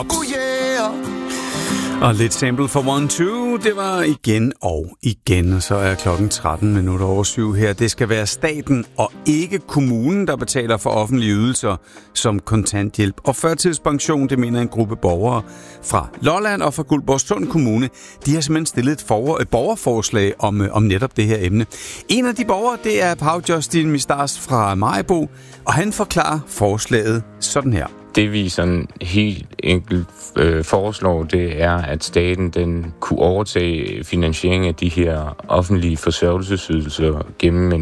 Og lidt sample for 1-2, det var igen og igen, og så er klokken 7:13 her. Det skal være staten og ikke kommunen, der betaler for offentlige ydelser som kontanthjælp og førtidspension. Det mener en gruppe borgere fra Lolland og fra Guldborgsund Kommune. De har simpelthen stillet et borgerforslag om netop det her emne. En af de borgere, det er Pau Justin Mistars fra Maribo, og han forklarer forslaget sådan her. Det vi sådan helt enkelt foreslår, det er, at staten den kunne overtage finansiering af de her offentlige forsørgelsesydelser gennem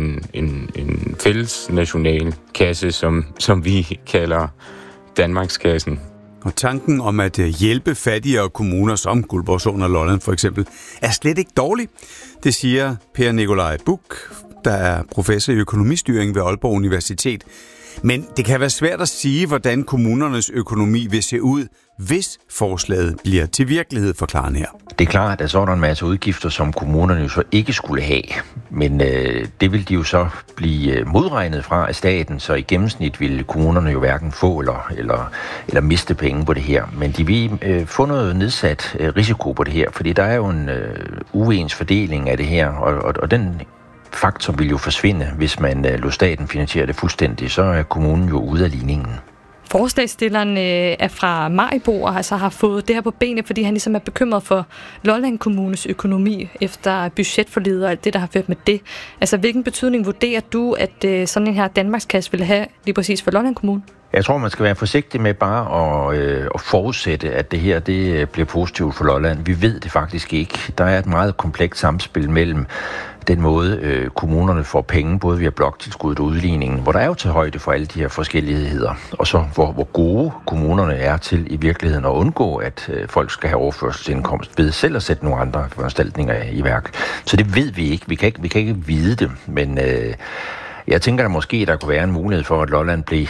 en fælles national kasse, som vi kalder Danmarkskassen. Og tanken om at hjælpe fattigere kommuner som Guldborgsund og Lolland for eksempel, er slet ikke dårlig. Det siger Per Nikolaj Buch, der er professor i økonomistyring ved Aalborg Universitet. Men det kan være svært at sige, hvordan kommunernes økonomi vil se ud, hvis forslaget bliver til virkelighed, forklarer han her. Det er klart, at så er der en masse udgifter, som kommunerne jo så ikke skulle have. Men det vil de jo så blive modregnet fra af staten, så i gennemsnit vil kommunerne jo hverken få eller miste penge på det her. Men de vil få noget nedsat risiko på det her, fordi der er jo en uens fordeling af det her, og den faktor vil jo forsvinde, hvis man lod staten finansiere det fuldstændig, så er kommunen jo ude af ligningen. Forslagsstilleren er fra Maribo og altså har fået det her på benene, fordi han ligesom er bekymret for Lolland Kommunes økonomi efter budgetforliget og alt det, der har ført med det. Altså, hvilken betydning vurderer du, at sådan en her Danmarkskasse vil have lige præcis for Lolland Kommune? Jeg tror, man skal være forsigtig med bare at forudsætte, at det her det bliver positivt for Lolland. Vi ved det faktisk ikke. Der er et meget komplekst samspil mellem den måde, kommunerne får penge, både via bloktilskuddet og udligningen, hvor der er jo til højde for alle de her forskelligheder, og så hvor gode kommunerne er til i virkeligheden at undgå, at folk skal have overførselsindkomst ved selv at sætte nogle andre foranstaltninger i værk. Så det ved vi ikke. Vi kan ikke vide det, men jeg tænker, at måske der kunne være en mulighed for, at Lolland blev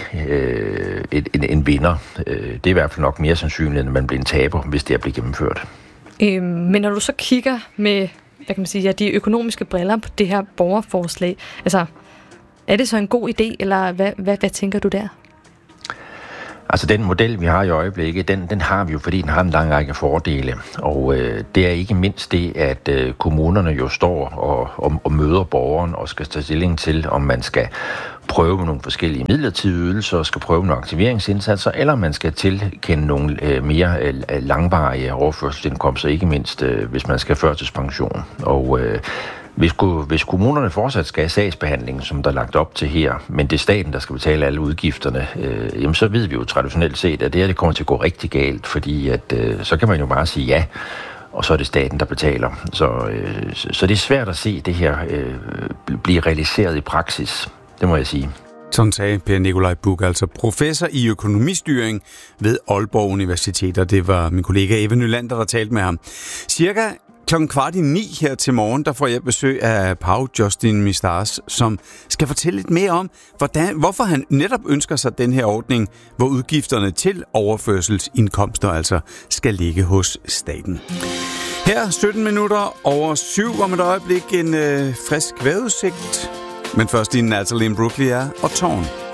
en vinder. Det er i hvert fald nok mere sandsynligt, end man bliver en taber, hvis det er blevet gennemført. Men når du så kigger med de økonomiske briller på det her borgerforslag, altså, er det så en god idé, eller hvad tænker du der? Altså den model, vi har i øjeblikket, den har vi jo, fordi den har en lang række fordele. Og det er ikke mindst det, at kommunerne jo står og møder borgeren og skal tage stilling til, om man skal prøve med nogle forskellige midlertidige ydelser, skal prøve nogle aktiveringsindsatser, eller man skal tilkende nogle mere langvarige overførselsindkomster, ikke mindst hvis man skal førtidspension. Og hvis kommunerne fortsat skal have sagsbehandling, som der er lagt op til her, men det er staten, der skal betale alle udgifterne, jamen så ved vi jo traditionelt set, at det kommer til at gå rigtig galt, fordi at, så kan man jo bare sige ja, og så er det staten, der betaler. Så det er svært at se det her blive realiseret i praksis, det må jeg sige. Sådan sagde Per Nikolaj Buch, altså professor i økonomistyring ved Aalborg Universitet, og det var min kollega Eva Nylander, der talte med ham. Cirka 8:45 her til morgen, der får jeg besøg af Pau Justin Mistars, som skal fortælle lidt mere om, hvorfor han netop ønsker sig den her ordning, hvor udgifterne til overførselsindkomster altså skal ligge hos staten. Her 7:17 om et øjeblik en frisk vejrudsigt, men først i Natalie Imbruglia og Tårn.